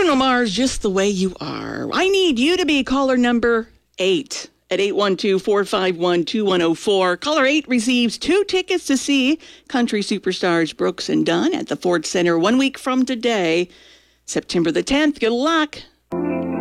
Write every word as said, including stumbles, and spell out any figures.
Bruno Mars, Just the Way You Are. I need you to be caller number eight at eight one two, four five one, two one zero four. Caller eight receives two tickets to see country superstars Brooks and Dunn at the Ford Center one week from today, September the tenth. Good luck.